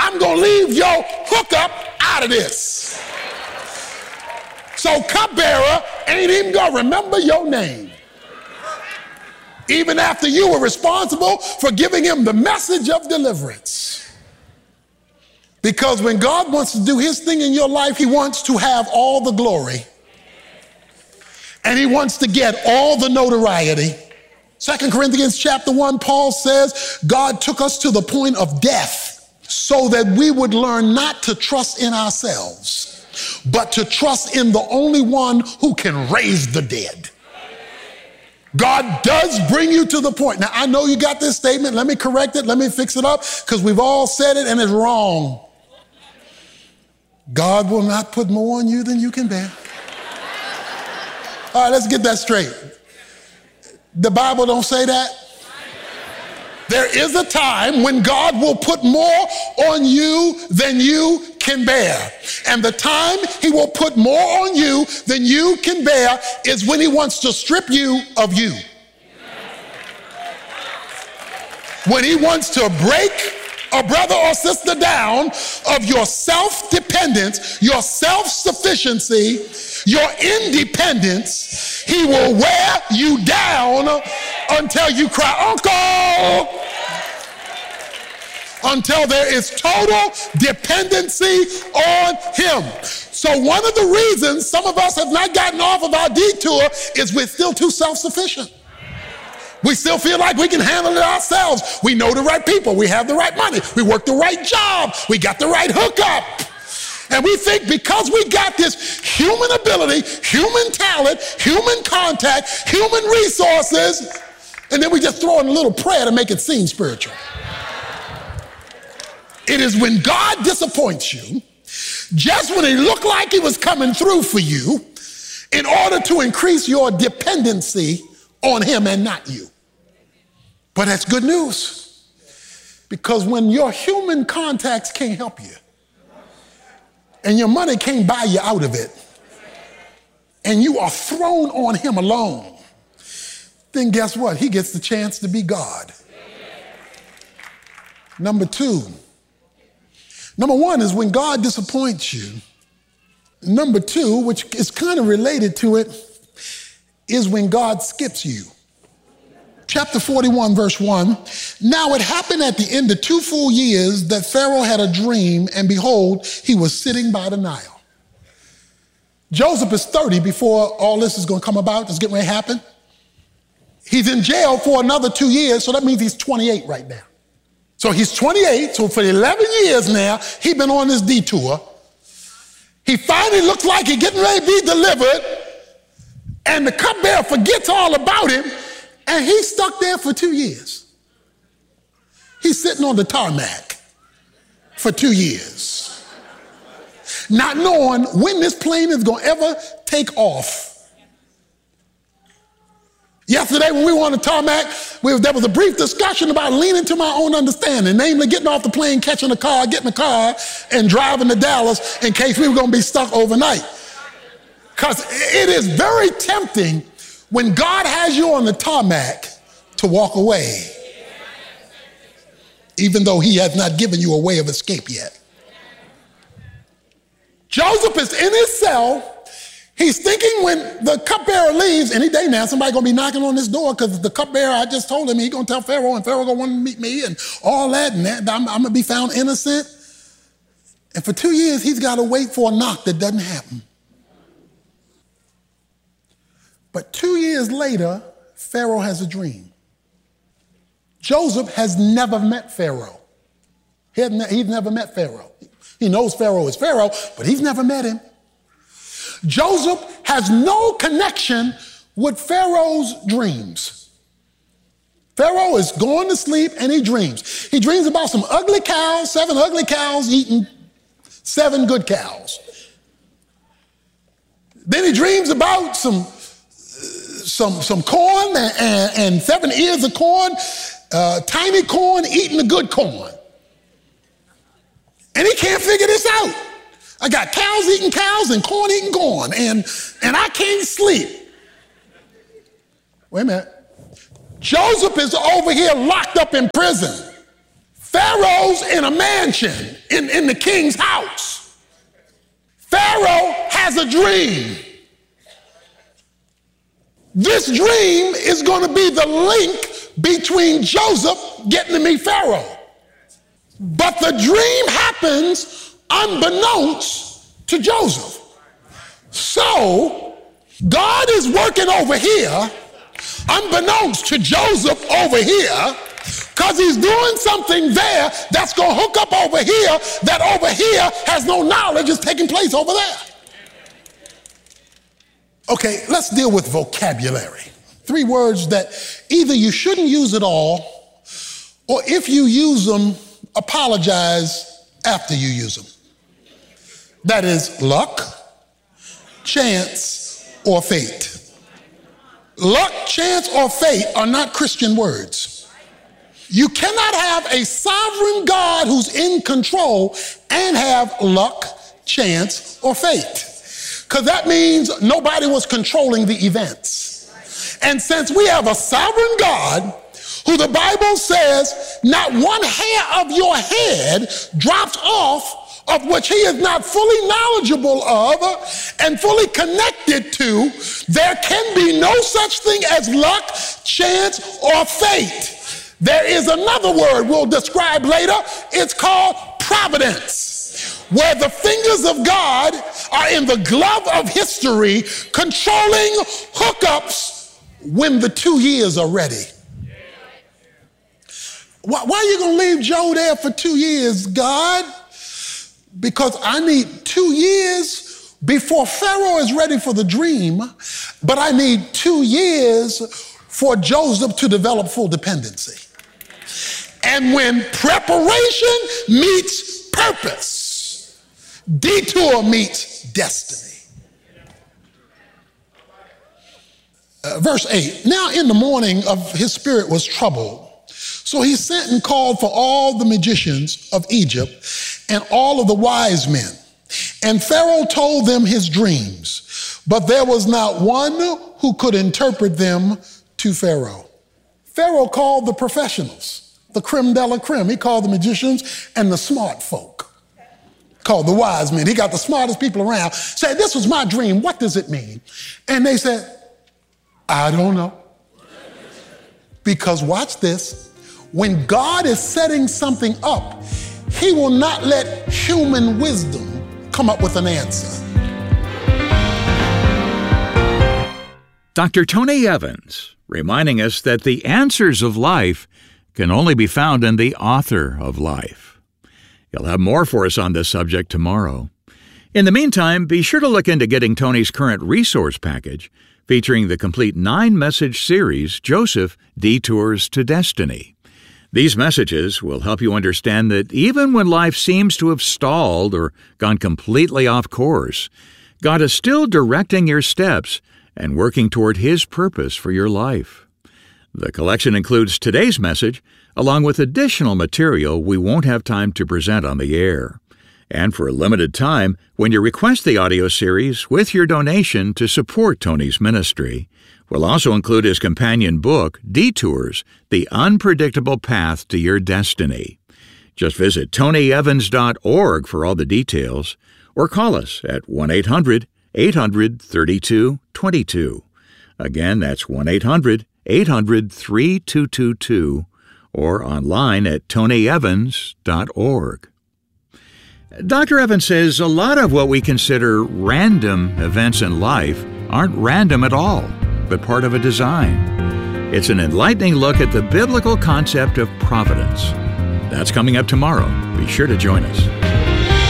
I'm going to leave your hookup out of this. So cupbearer ain't even going to remember your name, even after you were responsible for giving him the message of deliverance. Because when God wants to do his thing in your life, he wants to have all the glory. And he wants to get all the notoriety. 2 Corinthians chapter 1, Paul says, God took us to the point of death so that we would learn not to trust in ourselves, but to trust in the only one who can raise the dead. God does bring you to the point. Now, I know you got this statement. Let me correct it. Let me fix it up, because we've all said it and it's wrong. God will not put more on you than you can bear. All right, let's get that straight. The Bible don't say that. There is a time when God will put more on you than you can bear. And the time he will put more on you than you can bear is when he wants to strip you of you. When he wants to break a brother or sister down of your self-dependence, your self-sufficiency, your independence, he will wear you down until you cry, uncle, until there is total dependency on him. So one of the reasons some of us have not gotten off of our detour is we're still too self-sufficient. We still feel like we can handle it ourselves. We know the right people. We have the right money. We work the right job. We got the right hookup. And we think because we got this human ability, human talent, human contact, human resources, and then we just throw in a little prayer to make it seem spiritual. It is when God disappoints you, just when it looked like he was coming through for you, in order to increase your dependency on him and not you. But that's good news, because when your human contacts can't help you and your money can't buy you out of it and you are thrown on him alone, then guess what? He gets the chance to be God. Number one is when God disappoints you. Number two, which is kind of related to it, is when God skips you. Chapter 41, verse 1. Now it happened at the end of 2 full years that Pharaoh had a dream, and behold, he was sitting by the Nile. Joseph is 30 before all this is going to come about. It's getting ready to happen. He's in jail for another 2 years, so that means he's 28 right now. So he's 28, so for 11 years now, he's been on this detour. He finally looks like he's getting ready to be delivered, and the cupbearer forgets all about him, and he's stuck there for 2 years. He's sitting on the tarmac for 2 years, not knowing when this plane is going to ever take off. Yesterday when we were on the tarmac, there was a brief discussion about leaning to my own understanding, namely getting off the plane, catching a car, getting a car, and driving to Dallas in case we were going to be stuck overnight. Because it is very tempting when God has you on the tarmac to walk away, even though he has not given you a way of escape yet. Joseph is in his cell. He's thinking when the cupbearer leaves, any day now, somebody going to be knocking on this door, because the cupbearer, I just told him, he's going to tell Pharaoh, and Pharaoh going to want to meet me and all that, and I'm going to be found innocent. And for 2 years, he's got to wait for a knock that doesn't happen. But 2 years later, Pharaoh has a dream. Joseph has never met Pharaoh. He's never met Pharaoh. He knows Pharaoh is Pharaoh, but he's never met him. Joseph has no connection with Pharaoh's dreams. Pharaoh is going to sleep and he dreams. He dreams about some ugly cows, 7 ugly cows eating 7 good cows. Then he dreams about some corn and 7 ears of corn, tiny corn eating the good corn. And he can't figure this out. I got cows eating cows and corn eating corn, and I can't sleep. Wait a minute. Joseph is over here locked up in prison. Pharaoh's in a mansion in the king's house. Pharaoh has a dream. This dream is going to be the link between Joseph getting to meet Pharaoh. But the dream happens unbeknownst to Joseph. So God is working over here, unbeknownst to Joseph over here, because he's doing something there that's going to hook up over here that over here has no knowledge is taking place over there. Okay, let's deal with vocabulary. 3 words that either you shouldn't use at all, or if you use them, apologize after you use them. That is luck, chance, or fate. Luck, chance, or fate are not Christian words. You cannot have a sovereign God who's in control and have luck, chance, or fate. Because that means nobody was controlling the events. And since we have a sovereign God who the Bible says not one hair of your head drops off of which he is not fully knowledgeable of and fully connected to, there can be no such thing as luck, chance, or fate. There is another word we'll describe later. It's called providence, where the fingers of God are in the glove of history, controlling hookups when the 2 years are ready. Why are you going to leave Joe there for 2 years, God? Because I need 2 years before Pharaoh is ready for the dream, but I need 2 years for Joseph to develop full dependency. And when preparation meets purpose, detour meets destiny. Verse 8, now in the morning of his spirit was troubled. So he sent and called for all the magicians of Egypt and all of the wise men. And Pharaoh told them his dreams, but there was not one who could interpret them to Pharaoh. Pharaoh called the professionals, the creme de la creme. He called the magicians and the smart folk, called the wise men. He got the smartest people around, said, this was my dream. What does it mean? And they said, I don't know. Because watch this. When God is setting something up, he will not let human wisdom come up with an answer. Dr. Tony Evans, reminding us that the answers of life can only be found in the author of life. He'll have more for us on this subject tomorrow. In the meantime, be sure to look into getting Tony's current resource package featuring the complete 9-message series, Joseph Detours to Destiny. These messages will help you understand that even when life seems to have stalled or gone completely off course, God is still directing your steps and working toward His purpose for your life. The collection includes today's message, along with additional material we won't have time to present on the air. And for a limited time, when you request the audio series with your donation to support Tony's ministry, we'll also include his companion book, Detours, The Unpredictable Path to Your Destiny. Just visit tonyevans.org for all the details, or call us at 1-800-800-3222. Again, that's 1-800-800-3222, or online at tonyevans.org. Dr. Evans says a lot of what we consider random events in life aren't random at all, but part of a design. It's an enlightening look at the biblical concept of providence. That's coming up tomorrow. Be sure to join us.